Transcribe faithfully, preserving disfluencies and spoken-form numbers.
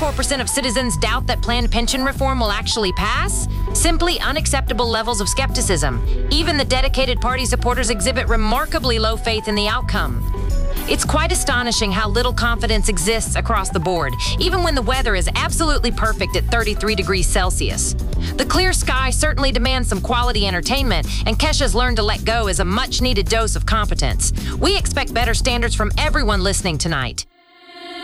ninety-four percent of citizens doubt that planned pension reform will actually pass? Simply unacceptable levels of skepticism. Even the dedicated party supporters exhibit remarkably low faith in the outcome. It's quite astonishing how little confidence exists across the board, even when the weather is absolutely perfect at thirty-three degrees Celsius. The clear sky certainly demands some quality entertainment, and Kesha's Learn to Let Go is a much-needed dose of competence. We expect better standards from everyone listening tonight.